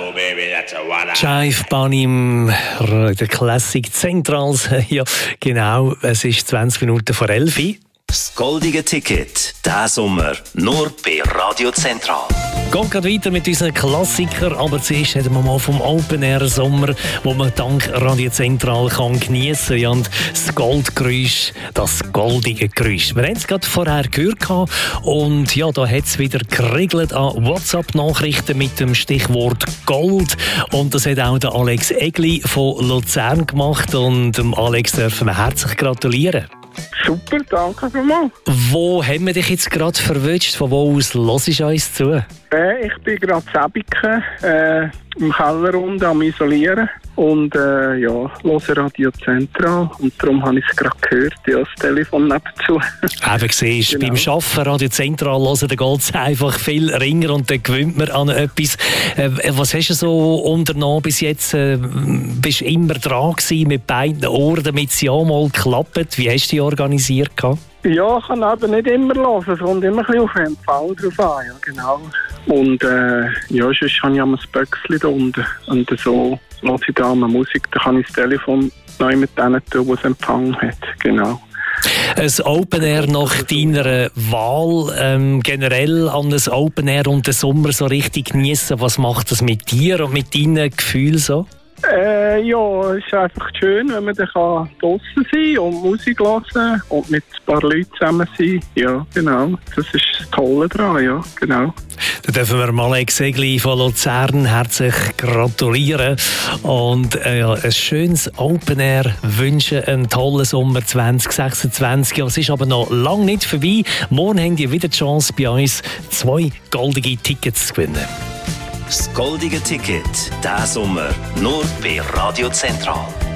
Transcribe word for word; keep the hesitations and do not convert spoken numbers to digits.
Jive Bunny im der Classic Zentrals. Ja, genau. Es ist zwanzig Minuten vor elf. Das goldige Ticket, diesen Sommer, nur bei Radio Zentral. Geht gerade weiter mit unseren Klassikern, aber zuerst reden wir mal vom Open Air Sommer, wo man dank Radio Zentral kann geniessen kann. Ja, und das Goldgeräusch, das goldige Geräusch. Wir haben es gerade vorher gehört und ja, da hat es wieder geregelt an WhatsApp-Nachrichten mit dem Stichwort Gold. Und das hat auch der Alex Egli von Luzern gemacht und dem Alex dürfen wir herzlich gratulieren. Super, danke vielmals. Wo haben wir dich jetzt gerade verwünscht? Von wo aus hörst du uns zu? Äh, ich bin gerade in Säbiken, äh, im Keller unten am Isolieren und äh, ja, höre Radio Zentral und darum habe ich es gerade gehört, ja, das Telefon nebenzu. Eben siehst, genau. Beim Arbeiten Radio Zentral hören, da geht es einfach viel ringer und dann gewöhnt man an etwas. Äh, was hast du so unternommen bis jetzt? Äh, bist du immer dran gewesen mit beiden Ohren, damit es ja mal klappt? Wie hast du dich organisiert gehabt? Ja, ich kann eben nicht immer hören, es kommt immer ein bisschen auf den Empfang drauf an, ja, genau. Und äh, ja, sonst habe ich einmal ein Böckchen da unten und so höre ich da mal Musik, da kann ich das Telefon neu mit denen tun, die es Empfang hat, genau. Ein Open Air nach deiner Wahl, ähm, generell an ein Open Air und den Sommer so richtig geniessen, was macht das mit dir und mit deinen Gefühlen so? Äh, ja, es ist einfach schön, wenn man dann draußen sein kann und Musik hören und mit ein paar Leuten zusammen sein. Ja, genau. Das ist das Tolle daran, ja, genau. Dann dürfen wir mal Alex Egli von Luzern herzlich gratulieren und äh, ja, ein schönes Open Air wünschen, einen tollen Sommer zwanzig sechsundzwanzig. Ja, es ist aber noch lange nicht vorbei. Morgen haben ihr wieder die Chance, bei uns zwei goldige Tickets zu gewinnen. Das goldige Ticket, diesen Sommer, nur bei Radio Zentral.